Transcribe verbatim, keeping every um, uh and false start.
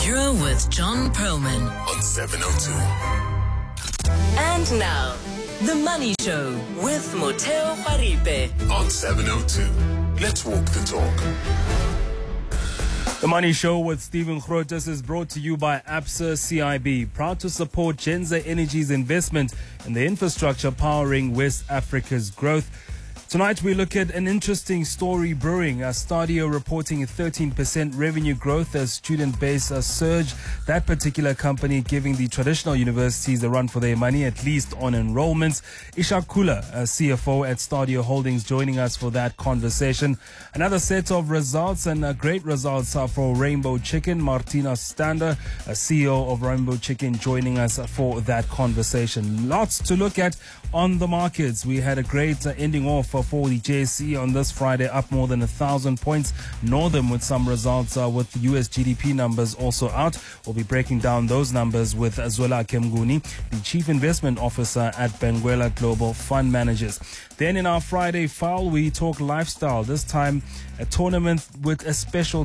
Bureau with John Perlman on seven oh two. And now, The Money Show with Motheo Paripe on seven oh two. Let's walk the talk. The Money Show with Stephen Grotes is brought to you by Absa C I B, proud to support Genza Energy's investment in the infrastructure powering West Africa's growth. Tonight we look at an interesting story brewing. Uh, Stadio reporting a thirteen percent revenue growth as student base uh, surge. That particular company giving the traditional universities a run for their money, at least on enrollments. Ishak Kula, uh, C F O at Stadio Holdings, joining us for that conversation. Another set of results and uh, great results are for Rainbow Chicken. Martina Stander, uh, C E O of Rainbow Chicken, joining us for that conversation. Lots to look at on the markets. We had a great uh, ending off uh, for the J S E on this Friday, up more than a thousand points. Northern with some results uh, with U S G D P numbers also out. We'll be breaking down those numbers with Zwela Kemguni, the Chief Investment Officer at Benguela Global Fund Managers. Then in our Friday file, we talk lifestyle. This time, a tournament with a special